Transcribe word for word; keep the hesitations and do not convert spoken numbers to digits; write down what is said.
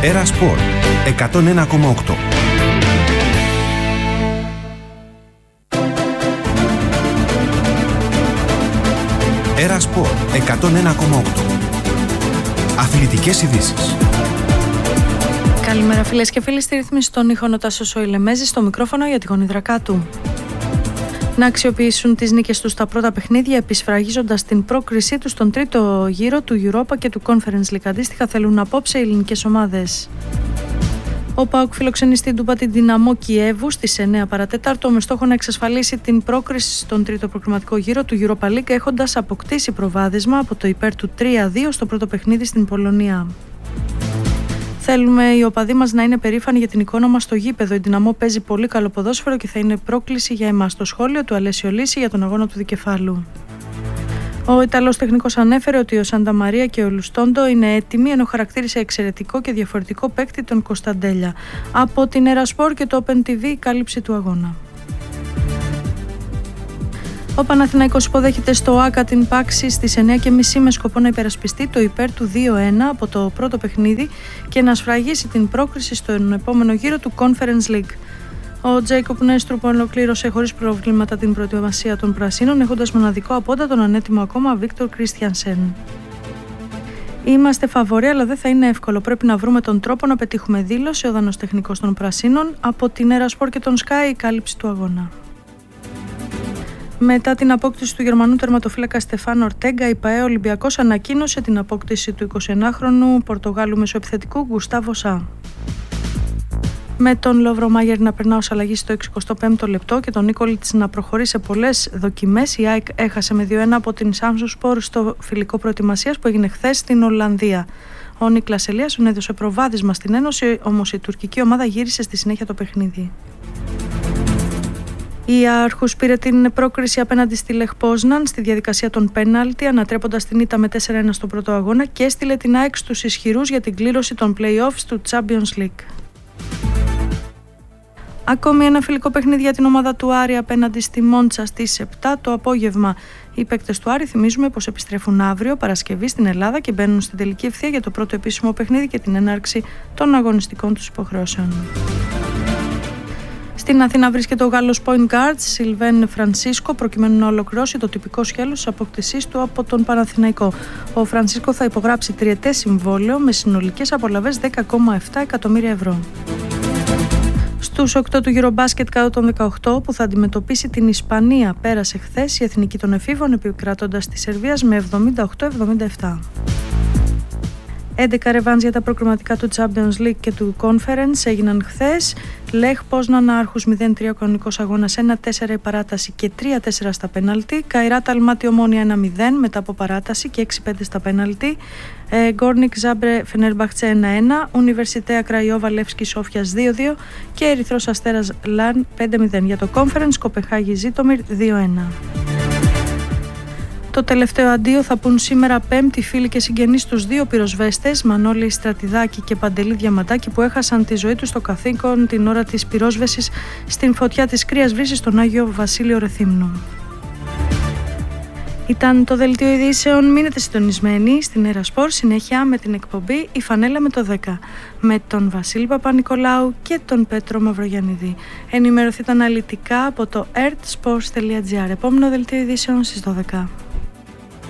Έρα Σπορ εκατόν ένα κόμμα οκτώ. Έρα Σπορ εκατόν ένα κόμμα οκτώ. Αθλητικές ειδήσεις. Καλημέρα φίλες και φίλοι, στη ρύθμιση των ήχων ο Τάσος ο Ηλεμέζης, στο μικρόφωνο για τη γονιδρακά του. Να αξιοποιήσουν τις νίκες τους στα πρώτα παιχνίδια, επισφραγίζοντας την πρόκρισή τους στον τρίτο γύρο του Europa και του Conference League. Αντίστοιχα θέλουν απόψε οι ελληνικές ομάδες. Ο ΠΑΟΚ φιλοξενεί στην Τούμπα την Δυναμό Κιέβου στις εννέα παρά τέταρτο με στόχο να εξασφαλίσει την πρόκριση στον τρίτο προκριματικό γύρο του Europa League, έχοντας αποκτήσει προβάδισμα από το υπέρ του τρία δύο στο πρώτο παιχνίδι στην Πολωνία. Θέλουμε οι οπαδοί μας να είναι περήφανοι για την εικόνα μας στο γήπεδο. Η Δυναμό παίζει πολύ καλό ποδόσφαιρο και θα είναι πρόκληση για εμάς. Το σχόλιο του Αλέσιο Λύση για τον αγώνα του δικεφάλου. Ο Ιταλός τεχνικός ανέφερε ότι ο Σάντα Μαρία και ο Λουστόντο είναι έτοιμοι, ενώ χαρακτήρισε εξαιρετικό και διαφορετικό παίκτη τον Κωνσταντέλια. Από την Έρα Σπορ και το Open τι βι, η κάλυψη του αγώνα. Ο Παναθηναϊκός υποδέχεται στο ΆΚΑ την Πάξη στις εννέα και μισή με σκοπό να υπερασπιστεί το υπέρ του δύο ένα από το πρώτο παιχνίδι και να σφραγίσει την πρόκριση στον επόμενο γύρο του Conference League. Ο Τζέικοπ Νέστρουπ ολοκλήρωσε χωρίς προβλήματα την προετοιμασία των Πρασίνων, έχοντας μοναδικό απόντα τον ανέτοιμο ακόμα Βίκτορ Κρίστιανσεν. Είμαστε φαβοροί, αλλά δεν θα είναι εύκολο. Πρέπει να βρούμε τον τρόπο να πετύχουμε, δήλωσε ο δανός τεχνικός των Πρασίνων. Από την Έρα Σπορ και τον Sky, η κάλυψη του αγώνα. Μετά την απόκτηση του Γερμανού τερματοφύλακα Στεφάν Ορτέγκα, η ΠΑΕ Ολυμπιακός ανακοίνωσε την απόκτηση του εικοσιενάχρονου Πορτογάλου μεσοεπιθετικού Γκουστάβο Σα. Με τον Λόβρο Μάγερ να περνά ως αλλαγή στο εξηκοστό πέμπτο λεπτό και τον Νίκολιτς να προχωρεί σε πολλές δοκιμές, η ΑΕΚ έχασε με δύο ένα από την Σάμσουσπορ στο φιλικό προετοιμασίας που έγινε χθες στην Ολλανδία. Ο Νίκλας Ελίασον έδωσε προβάδισμα στην Ένωση, όμως η τουρκική ομάδα γύρισε στη συνέχεια το παιχνίδι. Η Άρχους πήρε την πρόκριση απέναντι στη Λεχ Πόσναν στη διαδικασία των πέναλτι, ανατρέποντας την ήττα με τέσσερα ένα στο πρώτο αγώνα και έστειλε την ΑΕΚ στους ισχυρούς για την κλήρωση των play-offs του Champions League. Ακόμη ένα φιλικό παιχνίδι για την ομάδα του Άρη απέναντι στη Μόντσα στις επτά το απόγευμα. Οι παίκτες του Άρη θυμίζουμε πως επιστρέφουν αύριο Παρασκευή στην Ελλάδα και μπαίνουν στην τελική ευθεία για το πρώτο επίσημο παιχνίδι και την έναρξη των αγωνιστικών τους υποχρεώσεων. Στην Αθήνα βρίσκεται ο Γάλλος point guard Σιλβέν Φρανσίσκο προκειμένου να ολοκληρώσει το τυπικό σκέλος της απόκτησής του από τον Παναθηναϊκό. Ο Φρανσίσκο θα υπογράψει τριετές συμβόλαιο με συνολικές απολαβές δέκα κόμμα επτά εκατομμύρια ευρώ. Στους οκτώ του Eurobasket κάτω των δεκαοκτώ που θα αντιμετωπίσει την Ισπανία πέρασε χθες η εθνική των εφήβων επικράτοντας τη Σερβίας με εβδομήντα οκτώ εβδομήντα επτά. έντεκα ρεβάνς για τα προκριματικά του Champions League και του Conference έγιναν χθες. Λεχ Πόσναν Άρχους μηδέν τρία κανονικός αγώνας, ένα τέσσερα η παράταση και τρία τέσσερα στα πέναλτι. Καϊράτ Αλμάτι Ομόνια ένα μηδέν μετά από παράταση και έξι πέντε στα πέναλτι. Ε, Γκόρνικ Ζάμπρε Φενέρμπαχτσε ένα ένα. Ουνιβερσιτέα Κραϊόβα Λεύσκη Σόφιας δύο δύο και Ερυθρός Αστέρας Λαν πέντε μηδέν. Για το Conference Κοπεχάγη Ζίτομιρ δύο ένα. Το τελευταίο αντίο θα πουν σήμερα Πέμπτη φίλοι και συγγενείς τους δύο πυροσβέστες, Μανώλη Στρατιδάκη και Παντελή Διαμαντάκη, που έχασαν τη ζωή τους στο καθήκον την ώρα της πυρόσβεσης στην φωτιά της κρύας βρύσης στον Άγιο Βασίλειο Ρεθύμνου. Ήταν το δελτίο ειδήσεων. Μείνετε συντονισμένοι στην Έρα Σπορ, συνέχεια με την εκπομπή «Η Φανέλα με το δέκα» με τον Βασίλη Παπα-Νικολάου και τον Πέτρο Μαυρογιαννίδη. Ενημερωθείτε αναλυτικά από το ερτ σπορτς τελεία τζι άρ. Επόμενο δελτίο ειδήσεων στις δώδεκα.